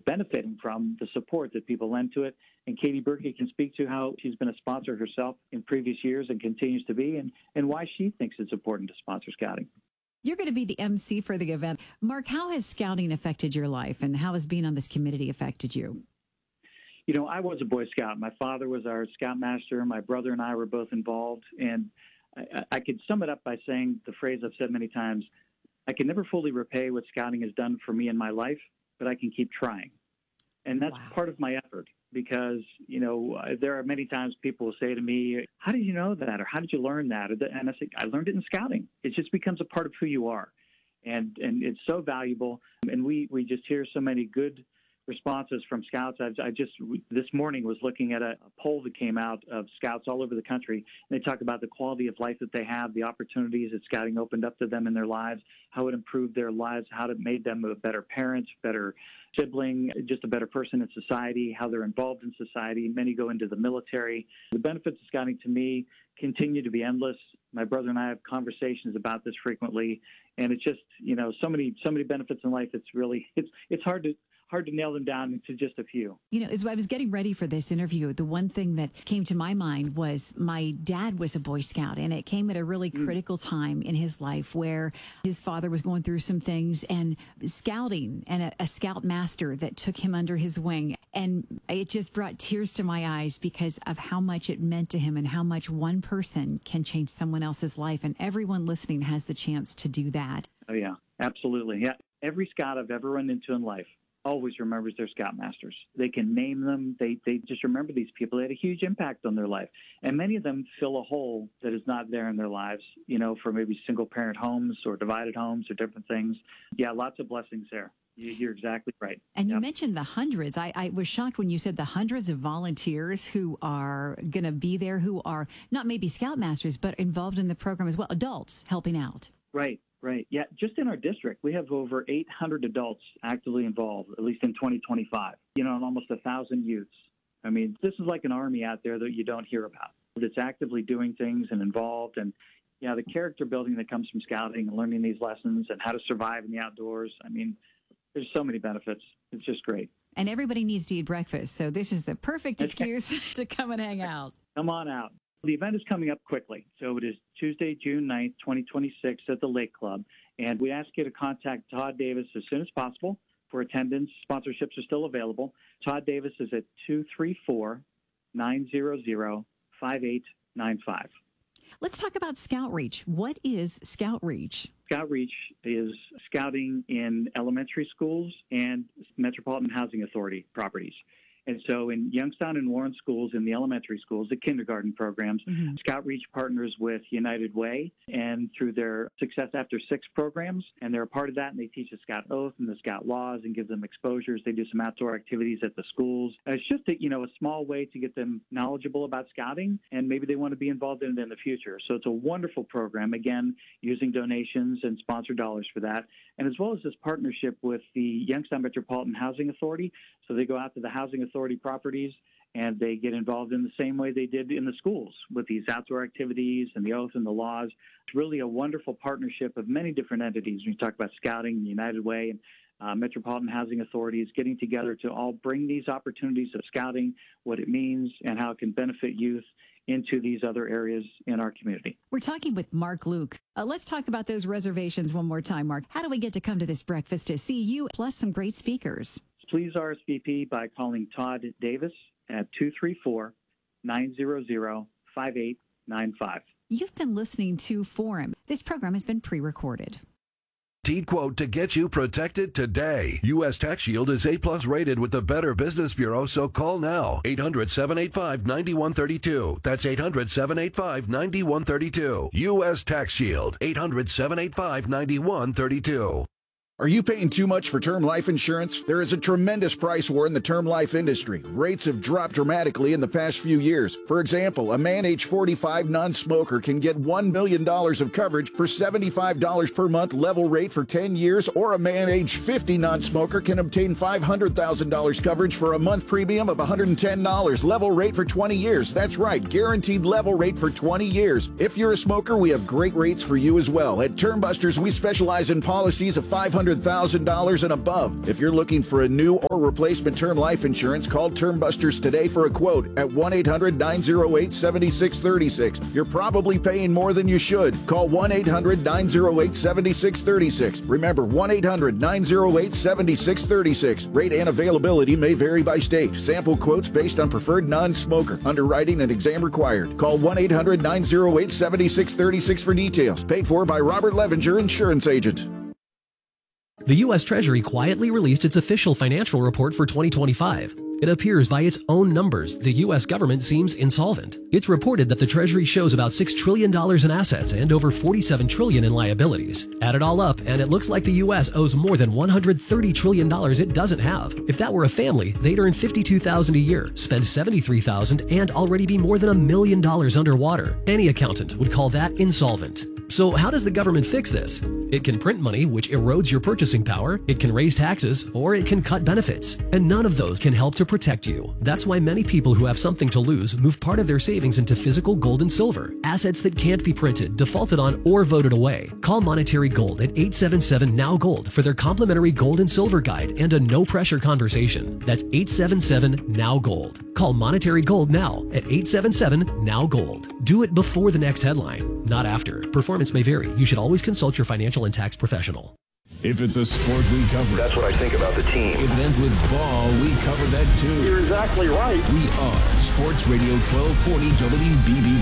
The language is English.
benefiting from the support that people lend to it. And Katie Berkey can speak to how she's been a sponsor herself in previous years and continues to be, and why she thinks it's important to sponsor Scouting. You're going to be the MC for the event. Mark, how has Scouting affected your life, and how has being on this committee affected you? You know, I was a Boy Scout. My father was our Scoutmaster. My brother and I were both involved. And I could sum it up by saying the phrase I've said many times: I can never fully repay what Scouting has done for me in my life, but I can keep trying. And that's part of my effort, because, you know, there are many times people will say to me, how did you know that? Or how did you learn that? And I say, I learned it in Scouting. It just becomes a part of who you are. And it's so valuable. And we just hear so many good responses from Scouts. I just this morning was looking at a poll that came out of Scouts all over the country. And they talk about the quality of life that they have, the opportunities that Scouting opened up to them in their lives, how it improved their lives, how it made them a better parent, better sibling, just a better person in society, how they're involved in society. Many go into the military. The benefits of Scouting to me continue to be endless. My brother and I have conversations about this frequently, and it's just, you know, so many benefits in life. It's really it's hard to nail them down into just a few. You know, as I was getting ready for this interview, the one thing that came to my mind was my dad was a Boy Scout, and it came at a really critical time in his life where his father was going through some things, and Scouting and a Scout master that took him under his wing. And it just brought tears to my eyes because of how much it meant to him and how much one person can change someone else's life. And everyone listening has the chance to do that. Oh, yeah, absolutely. Yeah. Every Scout I've ever run into in life always remembers their Scoutmasters. They can name them. They just remember these people. They had a huge impact on their life. And many of them fill a hole that is not there in their lives, you know, for maybe single-parent homes or divided homes or different things. Yeah, lots of blessings there. You're exactly right. And you mentioned the hundreds. I was shocked when you said the hundreds of volunteers who are going to be there, who are not maybe Scoutmasters, but involved in the program as well, adults helping out. Right. Yeah, just in our district, we have over 800 adults actively involved, at least in 2025, you know, and almost 1,000 youths. I mean, this is like an army out there that you don't hear about, that's actively doing things and involved. And, yeah, the character building that comes from Scouting and learning these lessons and how to survive in the outdoors. I mean, there's so many benefits. It's just great. And everybody needs to eat breakfast, so this is the perfect excuse to come and hang out. Come on out. The event is coming up quickly. So it is Tuesday, June 9th, 2026 at the Lake Club. And we ask you to contact Todd Davis as soon as possible for attendance. Sponsorships are still available. Todd Davis is at 234-900-5895. Let's talk about Scout Reach. What is Scout Reach? Scout Reach is scouting in elementary schools and Metropolitan Housing Authority properties. And so in Youngstown and Warren schools, in the elementary schools, the kindergarten programs, Scout Reach partners with United Way and through their Success After Six programs. And they're a part of that, and they teach the Scout Oath and the Scout laws and give them exposures. They do some outdoor activities at the schools. It's just a small way to get them knowledgeable about Scouting, and maybe they want to be involved in it in the future. So it's a wonderful program, again, using donations and sponsor dollars for that. And as well as this partnership with the Youngstown Metropolitan Housing Authority. So they go out to the housing authority properties and they get involved in the same way they did in the schools with these outdoor activities and the oath and the laws. It's really a wonderful partnership of many different entities. When you talk about Scouting, the United Way, and Metropolitan Housing Authorities getting together to all bring these opportunities of Scouting, what it means, and how it can benefit youth into these other areas in our community. We're talking with Mark Luke. Let's talk about those reservations one more time, Mark. How do we get to come to this breakfast to see you, plus some great speakers? Please RSVP by calling Todd Davis at 234-900-5895. You've been listening to Forum. This program has been pre-recorded. Quote to get you protected today. U.S. Tax Shield is A+ rated with the Better Business Bureau, so call now. 800-785-9132. That's 800-785-9132. U.S. Tax Shield. 800-785-9132. Are you paying too much for term life insurance? There is a tremendous price war in the term life industry. Rates have dropped dramatically in the past few years. For example, a man age 45 non-smoker can get $1 million of coverage for $75 per month level rate for 10 years, or a man age 50 non-smoker can obtain $500,000 coverage for a month premium of $110 level rate for 20 years. That's right, guaranteed level rate for 20 years. If you're a smoker, we have great rates for you as well. At Term Busters, we specialize in policies of $500 $100,000 and above. If you're looking for a new or replacement term life insurance, call Term Busters today for a quote at 1-800-908-7636. You're probably paying more than you should. Call 1-800-908-7636. Remember, 1-800-908-7636. Rate and availability may vary by state. Sample quotes based on preferred non-smoker. Underwriting and exam required. Call 1-800-908-7636 for details. Paid for by Robert Levenger, Insurance Agent. The U.S. Treasury quietly released its official financial report for 2025. It appears by its own numbers the U.S. government seems insolvent. It's reported that the Treasury shows about $6 trillion in assets and over $47 trillion in liabilities. Add it all up, and it looks like the U.S. owes more than $130 trillion it doesn't have. If that were a family, they'd earn $52,000 a year, spend $73,000, and already be more than $1 million underwater. Any accountant would call that insolvent. So how does the government fix this? It can print money, which erodes your purchasing power, it can raise taxes, or it can cut benefits. And none of those can help to protect you. That's why many people who have something to lose move part of their savings into physical gold and silver, assets that can't be printed, defaulted on, or voted away. Call Monetary Gold at 877-NOW-GOLD for their complimentary gold and silver guide and a no-pressure conversation. That's 877-NOW-GOLD. Call Monetary Gold now at 877-NOW-GOLD. Do it before the next headline, not after. Performance may vary. You should always consult your financial and tax professional. If it's a sport, we cover it. That's what I think about the team. If it ends with ball, we cover that too. You're exactly right. We are Sports Radio 1240 WBB.